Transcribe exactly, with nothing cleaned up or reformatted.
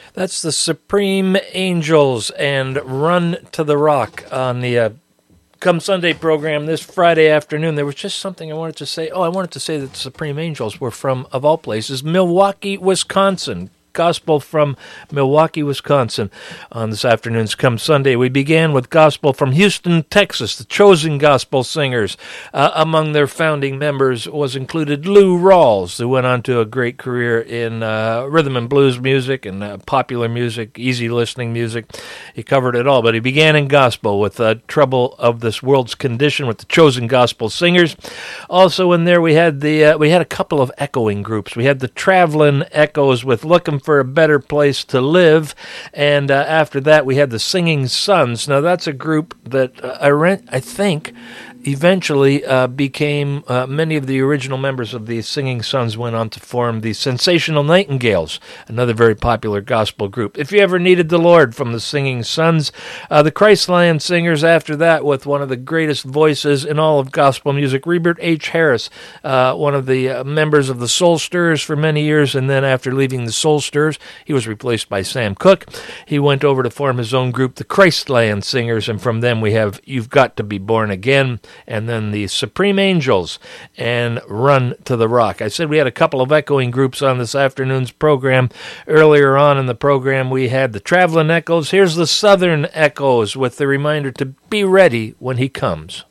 That's the Supreme Angels and Run to the Rock on the uh, Come Sunday program this Friday afternoon. There was just something I wanted to say. Oh, I wanted to say that the Supreme Angels were from, of all places, Milwaukee, Wisconsin. Gospel from Milwaukee, Wisconsin on this afternoon's Come Sunday. We began with gospel from Houston, Texas. The Chosen Gospel Singers. Uh, among their founding members was included Lou Rawls, who went on to a great career in uh, rhythm and blues music and uh, popular music, easy listening music. He covered it all, but he began in gospel with uh, Trouble of This World's Condition with the Chosen Gospel Singers. Also in there we had the uh, we had a couple of echoing groups. We had the Traveling Echoes with Looking for a Better Place to Live, and uh, after that we had the Singing Sons. Now that's a group that uh, I, rent, I think eventually uh, became, uh, many of the original members of the Singing Sons went on to form the Sensational Nightingales, another very popular gospel group. If You Ever Needed the Lord from the Singing Sons. Uh, the Christland Singers after that with one of the greatest voices in all of gospel music, Rebert H. Harris, uh, one of the uh, members of the Soul Stirrers for many years, and then after leaving the Soul Stirrers, he was replaced by Sam Cooke. He went over to form his own group, the Christland Singers, and from them we have You've Got to Be Born Again, and then the Supreme Angels and Run to the Rock. I said we had a couple of echoing groups on this afternoon's program. Earlier on in the program, we had the Traveling Echoes. Here's the Southern Echoes with the reminder to be ready when he comes.